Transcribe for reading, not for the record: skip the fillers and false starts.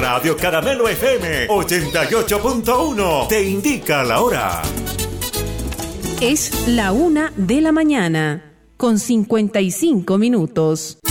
Radio Caramelo FM 88.1 te indica la hora. Es la 1:00 a.m, con 55 minutos.